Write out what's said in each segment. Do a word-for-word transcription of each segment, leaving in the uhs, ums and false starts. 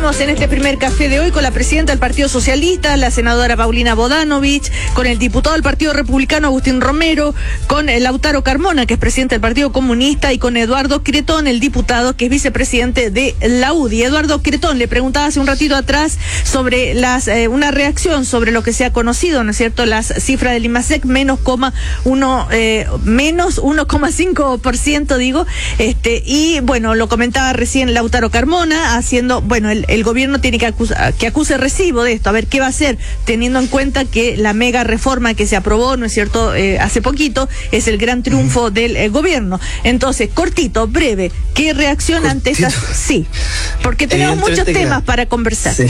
Estamos en este primer café de hoy con la presidenta del Partido Socialista, la senadora Paulina Bodanovich, con el diputado del Partido Republicano, Agustín Romero, con Lautaro Carmona, que es presidente del Partido Comunista, y con Eduardo Cretón, el diputado que es vicepresidente de la U D I. Eduardo Cretón, le preguntaba hace un ratito atrás sobre las eh, una reacción sobre lo que se ha conocido, ¿no es cierto?, las cifras del IMASEC, menos coma uno, eh, menos uno coma cinco por ciento, digo, este, y bueno, lo comentaba recién Lautaro Carmona, haciendo, bueno, el, el gobierno tiene que acusar, que acuse recibo de esto, a ver qué va a hacer, teniendo en cuenta que la mega reforma que se aprobó, ¿no es cierto?, eh, hace poquito, es el gran triunfo del eh, gobierno. Entonces, cortito, breve, ¿qué reacción cortito. ante estas? Sí, porque tenemos muchos temas que... para conversar. Sí.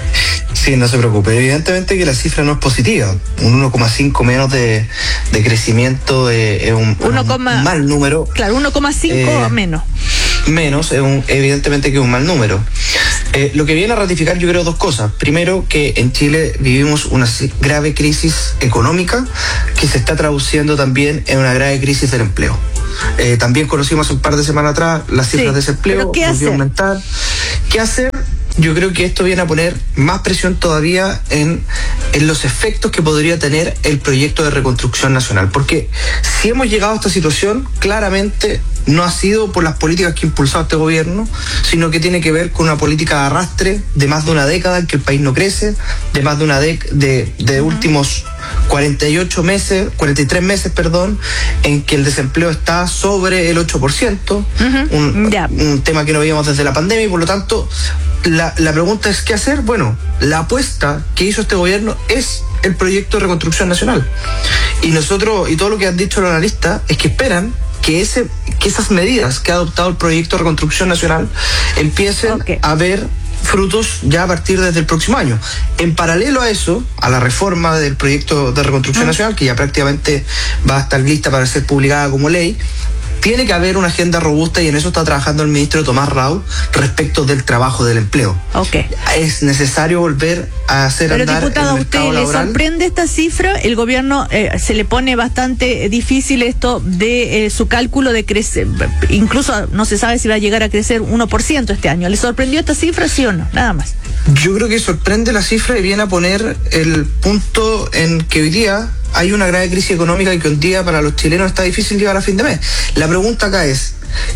Sí, no se preocupe. Evidentemente que la cifra no es positiva. Un uno coma cinco menos de, de crecimiento eh, es un, uno, un mal número. Claro, uno coma cinco eh, menos. Menos, es un, evidentemente que es un mal número. Eh, lo que viene a ratificar, yo creo, dos cosas. Primero, que en Chile vivimos una grave crisis económica que se está traduciendo también en una grave crisis del empleo. Eh, también conocimos un par de semanas atrás las cifras sí, de desempleo, ¿qué hacer? aumentar. ¿Qué hacer? Yo creo que esto viene a poner más presión todavía en, en los efectos que podría tener el proyecto de reconstrucción nacional. Porque si hemos llegado a esta situación, claramente no ha sido por las políticas que ha impulsado este gobierno, sino que tiene que ver con una política de arrastre de más de una década en que el país no crece, de más de una década, de, de uh-huh. últimos cuarenta y ocho meses, cuarenta y tres meses, perdón, en que el desempleo está sobre el ocho por ciento, uh-huh. un, yeah. un tema que no veíamos desde la pandemia, y por lo tanto, la, la pregunta es ¿qué hacer? Bueno, la apuesta que hizo este gobierno es el proyecto de reconstrucción nacional. Y nosotros, y todo lo que han dicho los analistas, es que esperan que ese que esas medidas que ha adoptado el proyecto de reconstrucción nacional empiecen okay. a ver frutos ya a partir desde el próximo año. En paralelo a eso, a la reforma del proyecto de reconstrucción uh-huh. nacional, que ya prácticamente va a estar lista para ser publicada como ley, tiene que haber una agenda robusta, y en eso está trabajando el ministro Tomás Rau respecto del trabajo del empleo. Okay. Es necesario volver a hacer Pero, andar diputado, el mercado ¿usted laboral? le sorprende esta cifra? El gobierno eh, se le pone bastante difícil esto de eh, su cálculo de crecer, incluso no se sabe si va a llegar a crecer uno por ciento este año. ¿Le sorprendió esta cifra, sí o no? Nada más. Yo creo que sorprende la cifra y viene a poner el punto en que hoy día hay una grave crisis económica y que un día para los chilenos está difícil llegar a fin de mes. La pregunta acá es,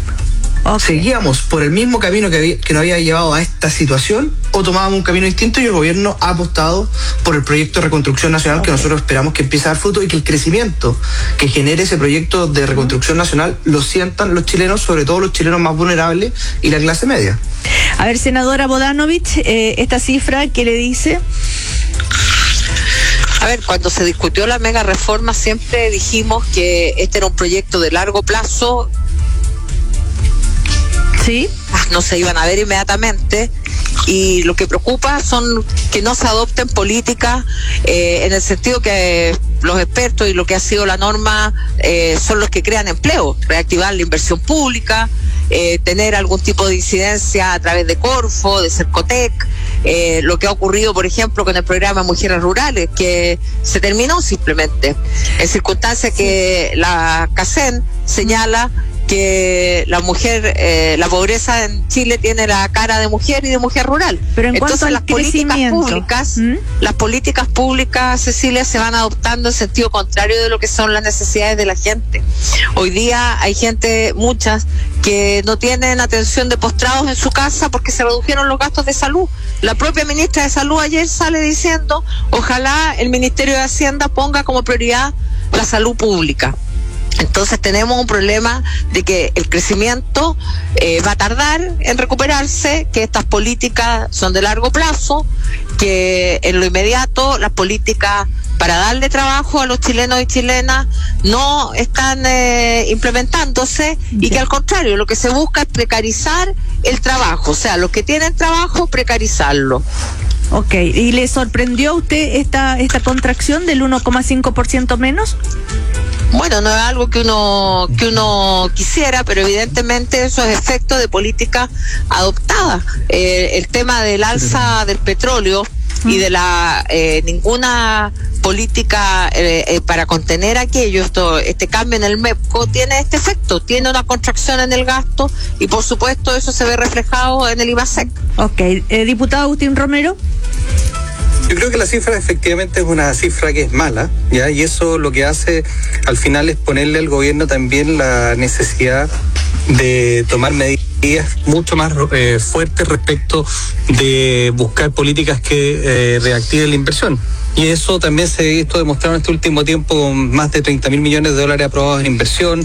okay. ¿seguíamos por el mismo camino que, había, que nos había llevado a esta situación, o tomábamos un camino distinto? Y el gobierno ha apostado por el proyecto de reconstrucción nacional, okay. que nosotros esperamos que empiece a dar fruto, y que el crecimiento que genere ese proyecto de reconstrucción nacional lo sientan los chilenos, sobre todo los chilenos más vulnerables y la clase media. A ver, senadora Bodanovich, eh, esta cifra, ¿qué le dice? A ver, cuando se discutió la mega reforma siempre dijimos que este era un proyecto de largo plazo. Sí. No se iban a ver inmediatamente, y lo que preocupa son que no se adopten políticas eh, en el sentido que los expertos y lo que ha sido la norma eh, son los que crean empleo, reactivar la inversión pública, eh, tener algún tipo de incidencia a través de Corfo, de Cercotec, eh, lo que ha ocurrido, por ejemplo, con el programa Mujeres Rurales, que se terminó simplemente, en circunstancias que la CACEN señala que la mujer, eh, la pobreza en Chile tiene la cara de mujer y de mujer rural. Pero en Entonces cuanto las al políticas públicas, ¿Mm? las políticas públicas, Cecilia, se van adoptando en sentido contrario de lo que son las necesidades de la gente. Hoy día hay gente, muchas, que no tienen atención de postrados en su casa porque se redujeron los gastos de salud. La propia ministra de Salud ayer sale diciendo, ojalá el Ministerio de Hacienda ponga como prioridad la salud pública. Entonces tenemos un problema de que el crecimiento eh, va a tardar en recuperarse, que estas políticas son de largo plazo, que en lo inmediato las políticas para darle trabajo a los chilenos y chilenas no están eh, implementándose, y que al contrario lo que se busca es precarizar el trabajo, o sea, los que tienen trabajo, precarizarlo. Ok, ¿y le sorprendió a usted esta, esta contracción del uno coma cinco por ciento menos? Bueno, no es algo que uno que uno quisiera, pero evidentemente eso es efecto de política adoptada. Eh, el tema del alza del petróleo y de la eh, ninguna política eh, eh, para contener aquello, esto, este cambio en el MEPCO tiene este efecto, tiene una contracción en el gasto y por supuesto eso se ve reflejado en el IMASEC. Ok, eh, diputado Agustín Romero. Yo creo que la cifra efectivamente es una cifra que es mala, ¿ya? Y eso lo que hace al final es ponerle al gobierno también la necesidad de tomar medidas mucho más eh, fuertes respecto de buscar políticas que eh, reactiven la inversión. Y eso también se ha visto demostrado en este último tiempo con más de treinta mil millones de dólares aprobados en inversión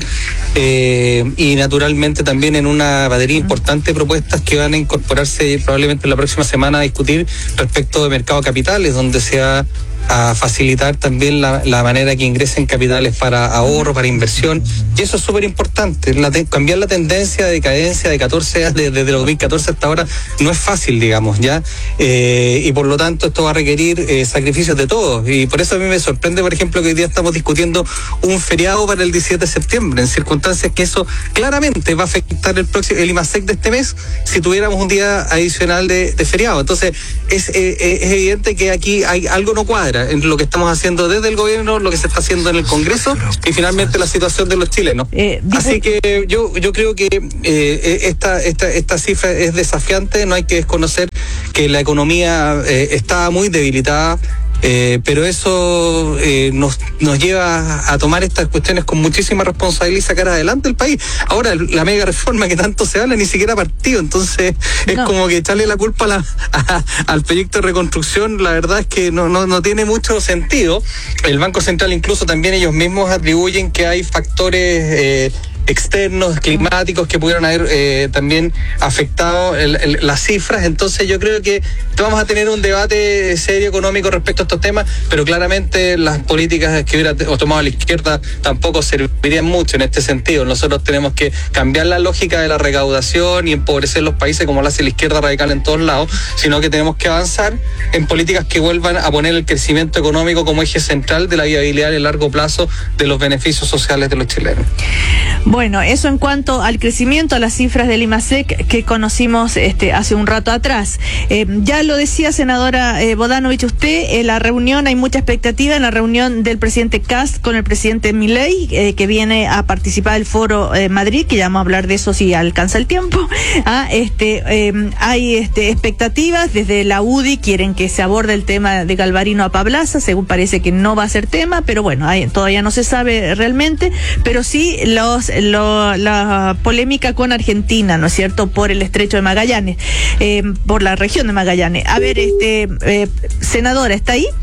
eh, y naturalmente también en una batería importante de propuestas que van a incorporarse probablemente la próxima semana a discutir respecto de mercado de capitales, donde se ha a facilitar también la, la manera que ingresen capitales para ahorro, para inversión, y eso es súper importante. La te, cambiar la tendencia de decadencia de catorce desde de, de dos mil catorce hasta ahora no es fácil, digamos, ya, eh, y por lo tanto esto va a requerir eh, sacrificios de todos, y por eso a mí me sorprende, por ejemplo, que hoy día estamos discutiendo un feriado para el diecisiete de septiembre, en circunstancias que eso claramente va a afectar el próximo el IMASEC de este mes si tuviéramos un día adicional de, de feriado. Entonces es, eh, es evidente que aquí hay algo no cuadra en lo que estamos haciendo desde el gobierno, lo que se está haciendo en el Congreso y finalmente la situación de los chilenos. Eh, Así que yo yo creo que eh, esta esta esta cifra es desafiante, no hay que desconocer que la economía eh, está muy debilitada. Eh, pero eso eh, nos nos lleva a tomar estas cuestiones con muchísima responsabilidad y sacar adelante el país. Ahora, la mega reforma que tanto se habla ni siquiera ha partido, entonces es no. como que echarle la culpa a la, a, al proyecto de reconstrucción, la verdad es que no, no, no tiene mucho sentido. El Banco Central incluso también ellos mismos atribuyen que hay factores eh, externos, climáticos, que pudieron haber eh, también afectado el, el, las cifras. Entonces yo creo que vamos a tener un debate serio económico respecto a estos temas, pero claramente las políticas que hubiera tomado la izquierda tampoco servirían mucho en este sentido. Nosotros tenemos que cambiar la lógica de la recaudación y empobrecer los países como lo hace la izquierda radical en todos lados, sino que tenemos que avanzar en políticas que vuelvan a poner el crecimiento económico como eje central de la viabilidad a largo plazo de los beneficios sociales de los chilenos. Bueno, eso en cuanto al crecimiento, a las cifras del IMASEC que conocimos este, hace un rato atrás. Eh, ya lo decía, senadora eh, Bodanovich, usted, en la reunión, hay mucha expectativa en la reunión del presidente Kast con el presidente Milei, eh, que viene a participar del Foro eh, Madrid, que ya vamos a hablar de eso si alcanza el tiempo. Ah, este, eh, hay este, expectativas, desde la U D I quieren que se aborde el tema de Galvarino a Pablaza, según parece que no va a ser tema, pero bueno, hay, todavía no se sabe realmente, pero sí los Lo, la polémica con Argentina, ¿no es cierto?, por el estrecho de Magallanes, eh, por la región de Magallanes. A ver, este eh, senadora, ¿está ahí?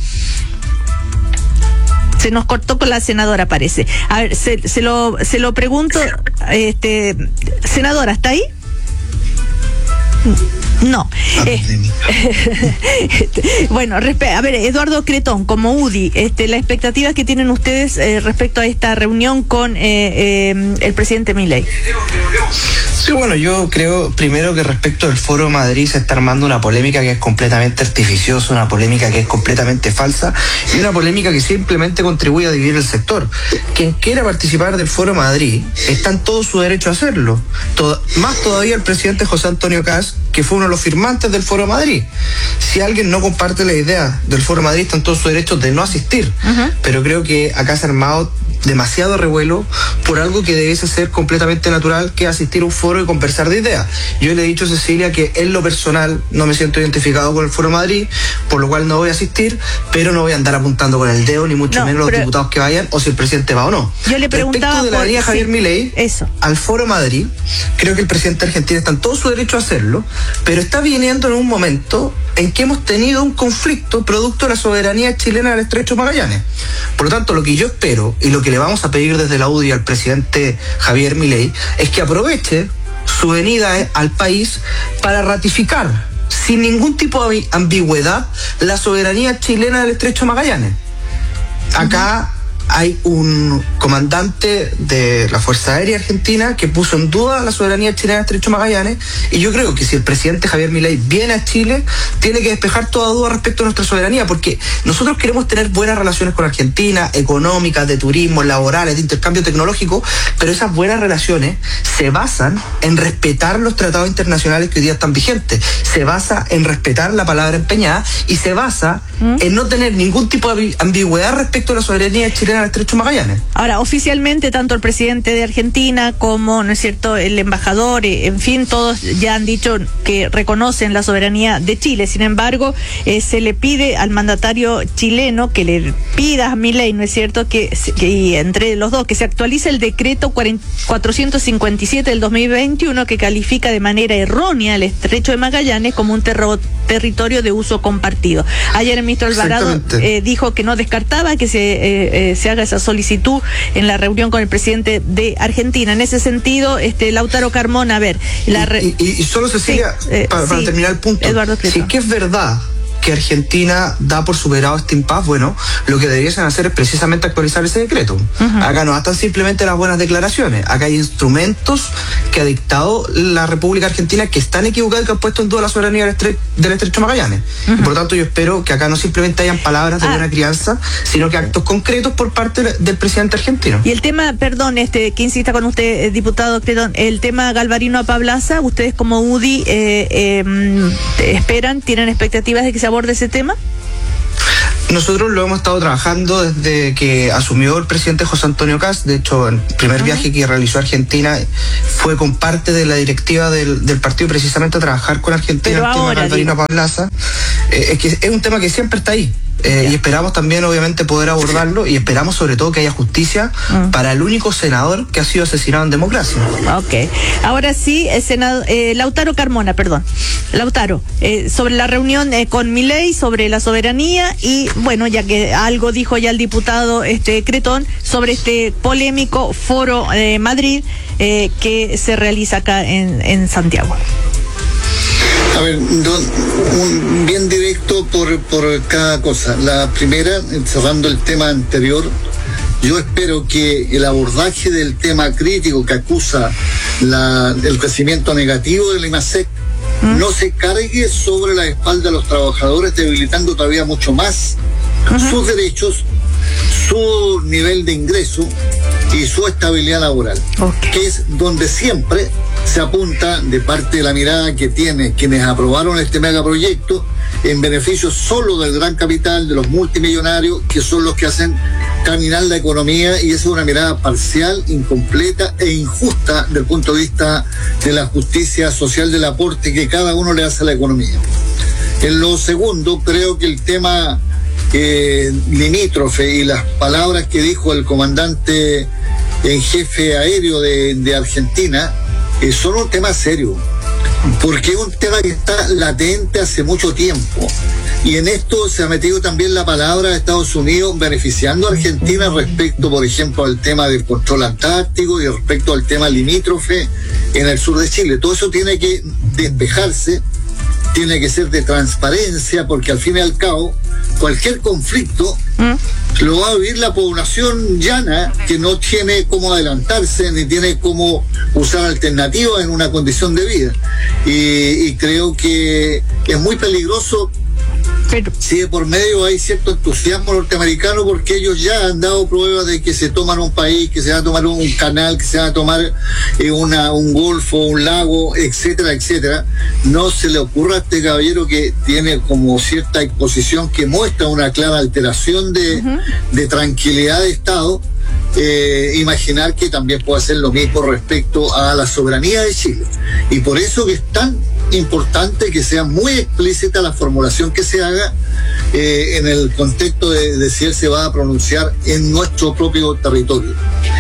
Se nos cortó con la senadora, parece. A ver, se, se lo se lo pregunto, este senadora, ¿está ahí? No. Eh, bueno, respe- a ver, Eduardo Cretón, como U D I, este, las expectativas que tienen ustedes eh, respecto a esta reunión con eh, eh, el presidente Milei. Sí, bueno, yo creo primero que respecto del Foro Madrid se está armando una polémica que es completamente artificiosa, una polémica que es completamente falsa y una polémica que simplemente contribuye a dividir el sector. Quien quiera participar del Foro Madrid está en todo su derecho a hacerlo. Todo, más todavía el presidente José Antonio Kast, que fue uno de los firmantes del Foro Madrid. Si alguien no comparte la idea del Foro Madrid, está en todo su derecho de no asistir. Uh-huh. Pero creo que acá se ha armado demasiado revuelo por algo que debiese ser completamente natural, que asistir a un foro y conversar de ideas. Yo le he dicho a Cecilia que en lo personal no me siento identificado con el Foro Madrid, por lo cual no voy a asistir, pero no voy a andar apuntando con el dedo, ni mucho no, menos los diputados que vayan, o si el presidente va o no. Yo le preguntaba respecto de la línea Javier sí, Milei eso. al Foro Madrid, creo que el presidente argentino está en todo su derecho a hacerlo, pero está viniendo en un momento en que hemos tenido un conflicto producto de la soberanía chilena del estrecho Magallanes. Por lo tanto, lo que yo espero y lo que le vamos a pedir desde la U D I al presidente Javier Milei es que aproveche su venida al país para ratificar sin ningún tipo de ambigüedad la soberanía chilena del estrecho Magallanes. Acá hay un comandante de la Fuerza Aérea Argentina que puso en duda la soberanía chilena del Estrecho de Magallanes, y yo creo que si el presidente Javier Milei viene a Chile, tiene que despejar toda duda respecto a nuestra soberanía, porque nosotros queremos tener buenas relaciones con Argentina, económicas, de turismo, laborales, de intercambio tecnológico, pero esas buenas relaciones se basan en respetar los tratados internacionales que hoy día están vigentes, se basa en respetar la palabra empeñada y se basa ¿Mm? en no tener ningún tipo de ambigüedad respecto a la soberanía chilena del Estrecho de Magallanes. Ahora, oficialmente, tanto el presidente de Argentina como, ¿no es cierto?, el embajador, en fin, todos ya han dicho que reconocen la soberanía de Chile. Sin embargo, eh, se le pide al mandatario chileno que le pida a Milei, ¿no es cierto?, que, que y entre los dos, que se actualice el decreto cuatrocientos cincuenta y siete del dos mil veintiuno, que califica de manera errónea el Estrecho de Magallanes como un terro, territorio de uso compartido. Ayer el ministro Alvarado eh, dijo que no descartaba que se, eh, eh, se haga esa solicitud en la reunión con el presidente de Argentina. En ese sentido, este Lautaro Carmona, a ver... La re... y, y, y solo, Cecilia, sí, eh, para, sí, para terminar el punto, Eduardo si es que es verdad que Argentina da por superado este impasse, bueno, lo que deberían hacer es precisamente actualizar ese decreto. Uh-huh. Acá no bastan simplemente las buenas declaraciones, acá hay instrumentos que ha dictado la República Argentina que están equivocados y que han puesto en duda la soberanía del, estre- del Estrecho de Magallanes. Uh-huh. Y por lo tanto yo espero que acá no simplemente hayan palabras de ah. buena crianza, sino que actos concretos por parte del presidente argentino. Y el tema, perdón, este que insista con usted, diputado Cretón, el tema Galvarino a Pablaza, ustedes como U D I eh, eh, esperan, tienen expectativas de que se aborde ese tema. Nosotros lo hemos estado trabajando desde que asumió el presidente José Antonio Kast. De hecho, el primer uh-huh. viaje que realizó a Argentina fue con parte de la directiva del, del partido, precisamente a trabajar con Argentina. Pero el ahora, tema Galvarino Pablaza eh, es que es un tema que siempre está ahí. Eh, y esperamos también, obviamente, poder abordarlo, y esperamos sobre todo que haya justicia mm. para el único senador que ha sido asesinado en democracia. Ok. Ahora sí, el senador, eh, Lautaro Carmona, perdón. Lautaro, eh, sobre la reunión eh, con Milei, sobre la soberanía, y bueno, ya que algo dijo ya el diputado este Cretón, sobre este polémico foro de eh, Madrid eh, que se realiza acá en, en Santiago. A ver, un bien directo por, por cada cosa. La primera, cerrando el tema anterior, yo espero que el abordaje del tema crítico que acusa la, el crecimiento negativo del IMASEC ¿Mm? no se cargue sobre la espalda de los trabajadores, debilitando todavía mucho más uh-huh. sus derechos, su nivel de ingreso y su estabilidad laboral, okay. que es donde siempre se apunta de parte de la mirada que tienen quienes aprobaron este megaproyecto en beneficio solo del gran capital, de los multimillonarios, que son los que hacen caminar la economía, y esa es una mirada parcial, incompleta e injusta desde el punto de vista de la justicia social del aporte que cada uno le hace a la economía. En lo segundo, creo que el tema eh, limítrofe y las palabras que dijo el comandante en jefe aéreo de, de Argentina eh, son un tema serio, porque es un tema que está latente hace mucho tiempo, y en esto se ha metido también la palabra de Estados Unidos beneficiando a Argentina respecto, por ejemplo, al tema del control antártico y respecto al tema limítrofe en el sur de Chile. Todo eso tiene que despejarse, tiene que ser de transparencia, porque al fin y al cabo cualquier conflicto ¿Mm? lo va a vivir la población llana, que no tiene cómo adelantarse ni tiene cómo usar alternativas en una condición de vida, y, y creo que es muy peligroso. Pero... si de por medio hay cierto entusiasmo norteamericano, porque ellos ya han dado pruebas de que se toman un país, que se va a tomar un canal, que se va a tomar eh, una, un golfo, un lago, etcétera, etcétera. No se le ocurra a este caballero, que tiene como cierta exposición que muestra una clara alteración de, uh-huh. de tranquilidad de Estado, eh, imaginar que también puede hacer lo mismo respecto a la soberanía de Chile. Y por eso que es tan importante que sea muy explícita la formulación que se haga eh, en el contexto de, de si él se va a pronunciar en nuestro propio territorio.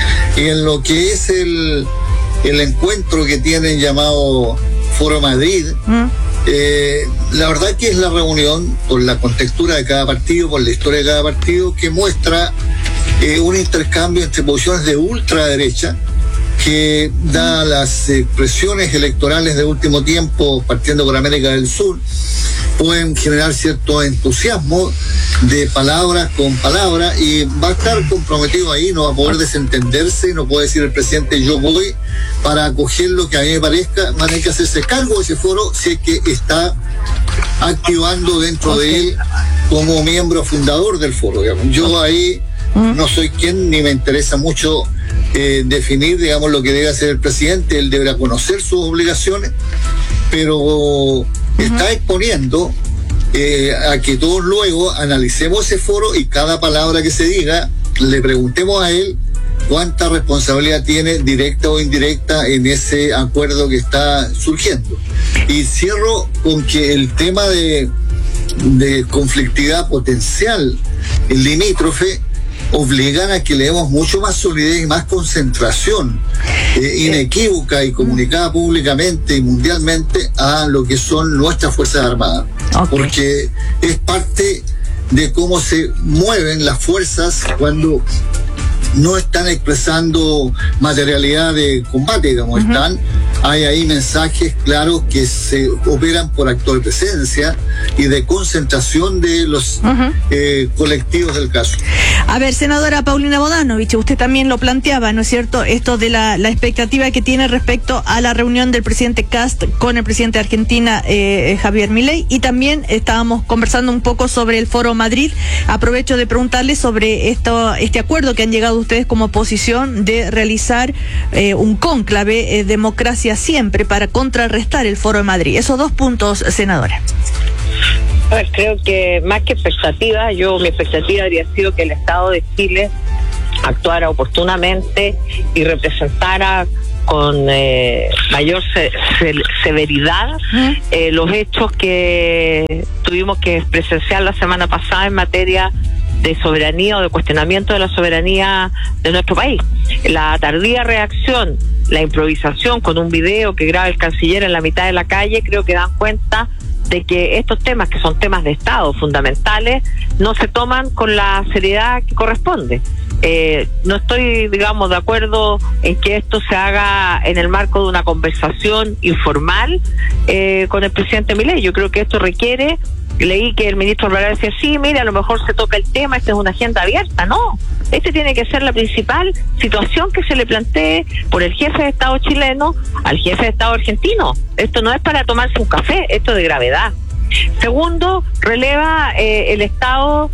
Y en lo que es el, el encuentro que tienen llamado Foro Madrid, ¿Mm? eh, la verdad que es la reunión, por la contextura de cada partido, por la historia de cada partido, que muestra eh, un intercambio entre posiciones de ultraderecha, que da las expresiones electorales de último tiempo, partiendo por América del Sur, pueden generar cierto entusiasmo de palabras con palabras, y va a estar comprometido ahí, no va a poder desentenderse, no puede decir el presidente yo voy para acoger lo que a mí me parezca, van a tener que hacerse cargo de ese foro si es que está activando dentro de él como miembro fundador del foro, digamos. Yo ahí no soy quien, ni me interesa mucho eh, definir, digamos, lo que debe hacer el presidente. Él deberá conocer sus obligaciones, pero uh-huh. está exponiendo eh, a que todos luego analicemos ese foro y cada palabra que se diga le preguntemos a él cuánta responsabilidad tiene, directa o indirecta, en ese acuerdo que está surgiendo. Y cierro con que el tema de, de conflictividad potencial limítrofe obligan a que le demos mucho más solidez y más concentración eh, inequívoca y comunicada públicamente y mundialmente a lo que son nuestras Fuerzas Armadas. Okay. Porque es parte de cómo se mueven las fuerzas cuando no están expresando materialidad de combate, digamos, uh-huh. están, hay ahí mensajes claros que se operan por acto de presencia y de concentración de los uh-huh. eh, colectivos del caso. A ver, senadora Paulina Bodanovich, usted también lo planteaba, ¿no es cierto?, esto de la, la expectativa que tiene respecto a la reunión del presidente Kast con el presidente de Argentina, eh, Javier Milei, y también estábamos conversando un poco sobre el Foro Madrid. Aprovecho de preguntarle sobre esto, este acuerdo que han llegado ustedes como oposición de realizar eh, un cónclave, eh, democracia siempre, para contrarrestar el Foro de Madrid. Esos dos puntos, senadora. A ver, creo que más que expectativa, yo mi expectativa habría sido que el Estado de Chile actuara oportunamente y representara con eh, mayor se, se, severidad eh, los hechos que tuvimos que presenciar la semana pasada en materia de soberanía o de cuestionamiento de la soberanía de nuestro país. La tardía reacción, la improvisación con un video que graba el canciller en la mitad de la calle, creo que dan cuenta de que estos temas, que son temas de Estado fundamentales, no se toman con la seriedad que corresponde. Eh, no estoy, digamos, de acuerdo en que esto se haga en el marco de una conversación informal eh, con el presidente Milei. Yo creo que esto requiere, leí que el ministro Alvarado decía, sí, mire, a lo mejor se toca el tema, esta es una agenda abierta. No, este tiene que ser la principal situación que se le plantee por el jefe de Estado chileno al jefe de Estado argentino. Esto no es para tomarse un café, esto es de gravedad. Segundo, releva eh, el estado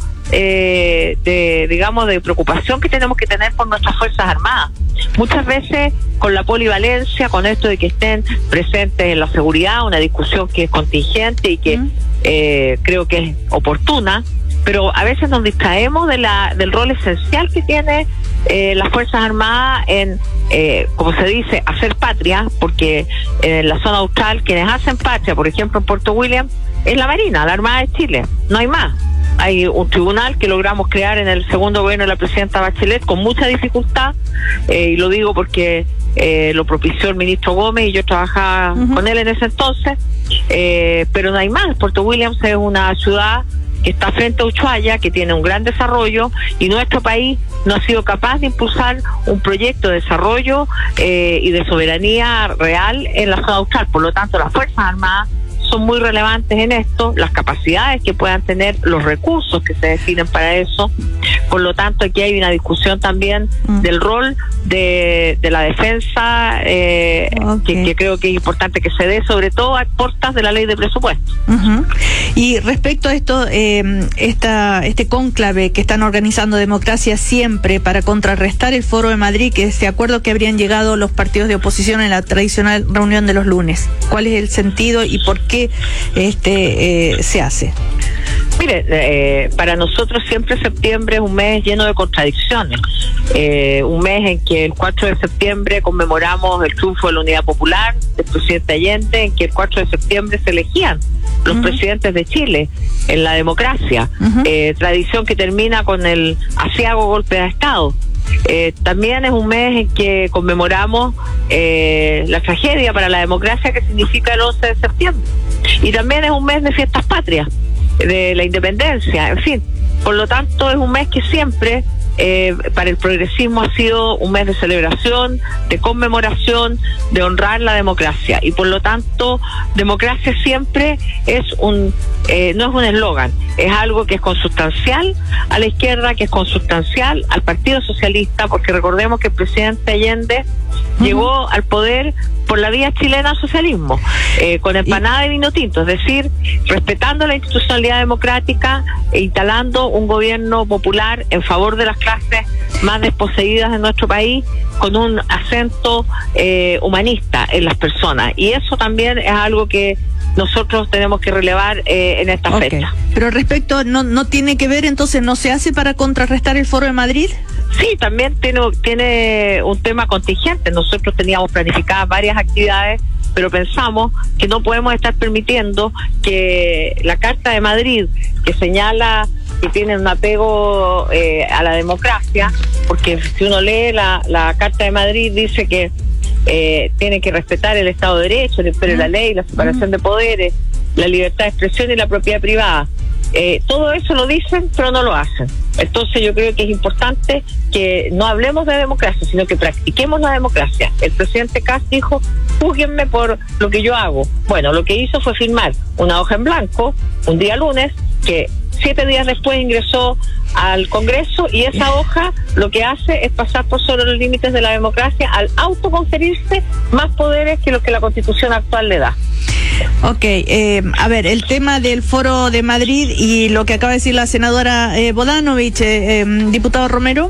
eh, de, digamos, de preocupación que tenemos que tener por nuestras Fuerzas Armadas. Muchas veces con la polivalencia, con esto de que estén presentes en la seguridad, una discusión que es contingente y que mm. eh, creo que es oportuna, pero a veces nos distraemos de la del rol esencial que tiene eh, las Fuerzas Armadas en, eh, como se dice, hacer patria, porque en la zona austral quienes hacen patria, por ejemplo en Puerto William, es la Marina, la Armada de Chile, no hay más. Hay un tribunal que logramos crear en el segundo gobierno de la presidenta Bachelet con mucha dificultad, eh, y lo digo porque eh, lo propició el ministro Gómez y yo trabajaba uh-huh. con él en ese entonces, eh, pero no hay más. Puerto Williams es una ciudad que está frente a Ushuaia, que tiene un gran desarrollo, y nuestro país no ha sido capaz de impulsar un proyecto de desarrollo eh, y de soberanía real en la zona austral. Por lo tanto, las Fuerzas Armadas son muy relevantes en esto, las capacidades que puedan tener, los recursos que se definen para eso. Por lo tanto, aquí hay una discusión también mm. del rol de, de la defensa, eh, okay. que, que creo que es importante que se dé, sobre todo a puertas de la ley de presupuesto. Uh-huh. Y respecto a esto, eh, esta, este cónclave que están organizando Democracia Siempre para contrarrestar el Foro de Madrid, que es de acuerdo que habrían llegado los partidos de oposición en la tradicional reunión de los lunes. ¿Cuál es el sentido y por qué este eh, se hace? Mire, eh, para nosotros siempre septiembre es un mes lleno de contradicciones, eh, un mes en que el cuatro de septiembre conmemoramos el triunfo de la Unidad Popular del presidente Allende, en que el cuatro de septiembre se elegían los uh-huh. presidentes de Chile en la democracia, uh-huh. eh, tradición que termina con el aciago golpe de Estado. Eh, también es un mes en que conmemoramos eh, la tragedia para la democracia que significa el once de septiembre, y también es un mes de fiestas patrias, de la independencia, en fin. Por lo tanto, es un mes que siempre eh, para el progresismo ha sido un mes de celebración, de conmemoración, de honrar la democracia, y por lo tanto democracia siempre es un eh, no es un eslogan, es algo que es consustancial a la izquierda, que es consustancial al Partido Socialista, porque recordemos que el presidente Allende uh-huh. llegó al poder por la vía chilena al socialismo, eh, con empanada y vino tinto, es decir, respetando la institucionalidad democrática e instalando un gobierno popular en favor de las clases más desposeídas de nuestro país, con un acento eh, humanista en las personas, y eso también es algo que nosotros tenemos que relevar eh, en esta okay. fecha. Pero respecto, no, no tiene que ver, entonces, ¿no se hace para contrarrestar el Foro de Madrid? Sí, también tiene, tiene un tema contingente. Nosotros teníamos planificadas varias actividades, pero pensamos que no podemos estar permitiendo que la Carta de Madrid, que señala que tiene un apego eh, a la democracia, porque si uno lee la, la Carta de Madrid, dice que eh, tiene que respetar el Estado de Derecho, el imperio de la ley, la separación de poderes, la libertad de expresión y la propiedad privada. Eh, todo eso lo dicen, pero no lo hacen. Entonces yo creo que es importante que no hablemos de democracia, sino que practiquemos la democracia. El presidente Kast dijo, júzguenme por lo que yo hago. Bueno, lo que hizo fue firmar una hoja en blanco, un día lunes, que siete días después ingresó al Congreso, y esa hoja lo que hace es pasar por sobre los límites de la democracia al autoconferirse más poderes que lo que la Constitución actual le da. Ok, eh, a ver, el tema del Foro de Madrid y lo que acaba de decir la senadora eh, Bodanovich, eh, eh, diputado Romero.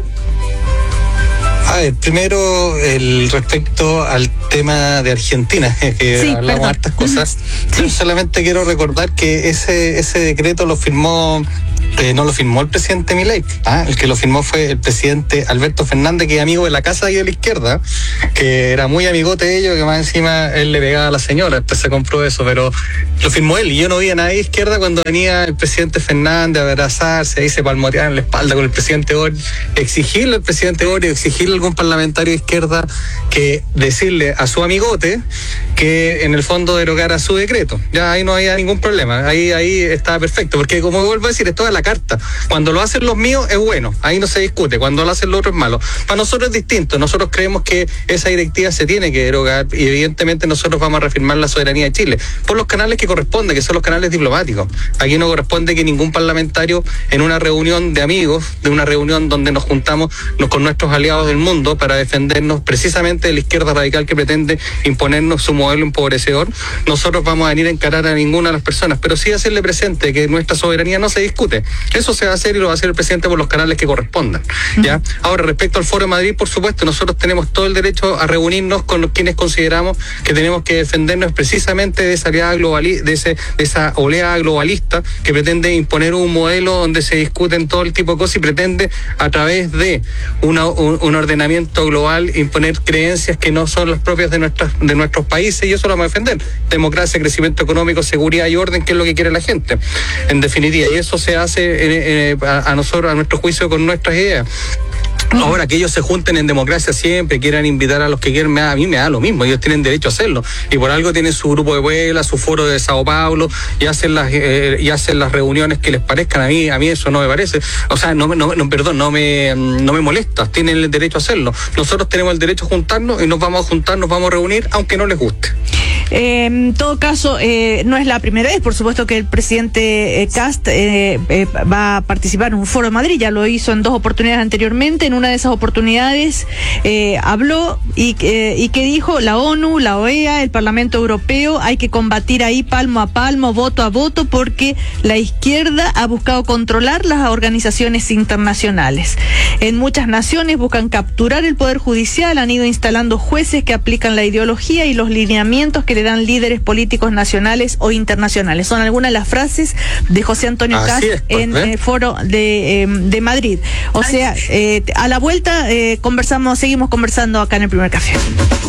A ver, primero el respecto al tema de Argentina, que sí, hablamos de hartas cosas. Sí. Yo solamente quiero recordar que ese ese decreto lo firmó, eh, no lo firmó el presidente Milei, ¿ah? El que lo firmó fue el presidente Alberto Fernández, que es amigo de la casa y de la izquierda, que era muy amigote de ellos, que más encima él le pegaba a la señora, después se compró eso, pero lo firmó él, y yo no vi a nadie de izquierda cuando venía el presidente Fernández a abrazarse, ahí se palmoteaban en la espalda con el presidente Boric, exigirle al presidente Boric, exigirle a algún parlamentario de izquierda que decirle a su amigote que en el fondo derogara su decreto. Ya ahí no había ningún problema, ahí ahí estaba perfecto, porque como vuelvo a decir, esto es la carta. Cuando lo hacen los míos es bueno, ahí no se discute, cuando lo hacen los otros es malo. Para nosotros es distinto, nosotros creemos que esa directiva se tiene que derogar, y evidentemente nosotros vamos a reafirmar la soberanía de Chile por los canales que corresponde, que son los canales diplomáticos. Aquí no corresponde que ningún parlamentario en una reunión de amigos, de una reunión donde nos juntamos nos, con nuestros aliados del mundo para defendernos precisamente de la izquierda radical que pretende imponernos su modelo empobrecedor, nosotros vamos a venir a encarar a ninguna de las personas, pero sí hacerle presente que nuestra soberanía no se discute. Eso se va a hacer, y lo va a hacer el presidente por los canales que correspondan. ¿Ya? Ahora, respecto al Foro de Madrid, por supuesto, nosotros tenemos todo el derecho a reunirnos con los quienes consideramos que tenemos que defendernos precisamente de esa oleada globali- de, ese, de esa oleada globalista que pretende imponer un modelo donde se discuten todo el tipo de cosas y pretende, a través de una, un, un ordenamiento global, imponer creencias que no son las propias de nuestras de nuestros países, y eso lo vamos a defender. Democracia, crecimiento económico, seguridad y orden, que es lo que quiere la gente, en definitiva, y eso se hace eh, eh, a, a nosotros, a nuestro juicio, con nuestras ideas. Ahora, que ellos se junten en democracia siempre, quieran invitar a los que quieren, a mí me da lo mismo, ellos tienen derecho a hacerlo, y por algo tienen su grupo de Puebla, su foro de Sao Paulo, y hacen las eh, y hacen las reuniones que les parezcan. A mí a mí eso no me parece, o sea, no, no, no perdón, no me no me molesta, tienen el derecho a hacerlo. Nosotros tenemos el derecho a juntarnos, y nos vamos a juntar, nos vamos a reunir, aunque no les guste. Eh, en todo caso, eh, no es la primera vez, por supuesto, que el presidente eh, Kast eh, eh, va a participar en un Foro de Madrid, ya lo hizo en dos oportunidades anteriormente. En una de esas oportunidades eh, habló y, eh, y que dijo: la ONU, la O E A, el Parlamento Europeo, hay que combatir ahí palmo a palmo, voto a voto, porque la izquierda ha buscado controlar las organizaciones internacionales. En muchas naciones buscan capturar el poder judicial, han ido instalando jueces que aplican la ideología y los lineamientos que le dan líderes políticos nacionales o internacionales. Son algunas de las frases de José Antonio Kast pues, en el ¿eh? Foro de, eh, de Madrid. O Ay. sea, eh, a la vuelta eh, conversamos, seguimos conversando acá en el Primer Café.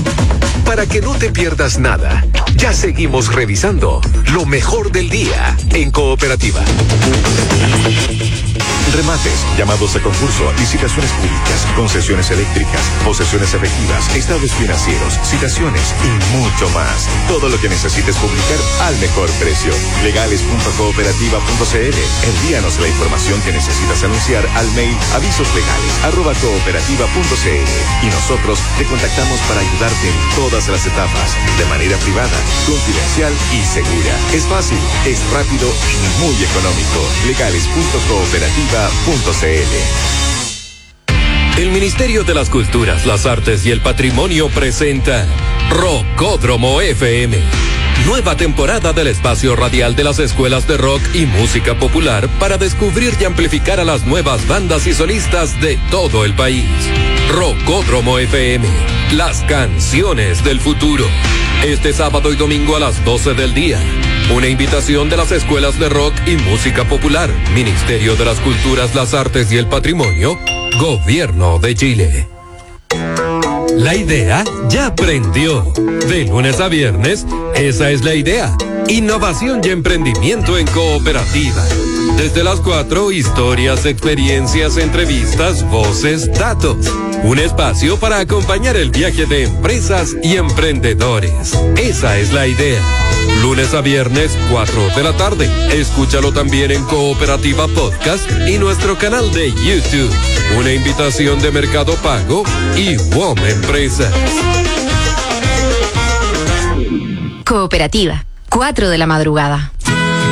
Para que no te pierdas nada, ya seguimos revisando lo mejor del día en Cooperativa. Remates, llamados a concurso, licitaciones públicas, concesiones eléctricas, posesiones efectivas, estados financieros, citaciones y mucho más. Todo lo que necesites publicar al mejor precio. legales punto cooperativa punto c l. Envíanos la información que necesitas anunciar al mail avisoslegales arroba cooperativa punto c l y nosotros te contactamos para ayudarte en todas las etapas, de manera privada, confidencial y segura. Es fácil, es rápido y muy económico. legales punto cooperativa punto c l. El Ministerio de las Culturas, las Artes y el Patrimonio presenta Rockódromo F M. Nueva temporada del espacio radial de las escuelas de rock y música popular para descubrir y amplificar a las nuevas bandas y solistas de todo el país. Rockódromo F M, las canciones del futuro. Este sábado y domingo a las doce del día. Una invitación de las escuelas de rock y música popular, Ministerio de las Culturas, las Artes y el Patrimonio, Gobierno de Chile. La idea ya prendió. De lunes a viernes, esa es la idea. Innovación y emprendimiento en cooperativa. Desde las cuatro, historias, experiencias, entrevistas, voces, datos. Un espacio para acompañar el viaje de empresas y emprendedores. Esa es la idea. Lunes a viernes, cuatro de la tarde. Escúchalo también en Cooperativa Podcast y nuestro canal de YouTube. Una invitación de Mercado Pago y W O M Empresas. Cooperativa, cuatro de la madrugada.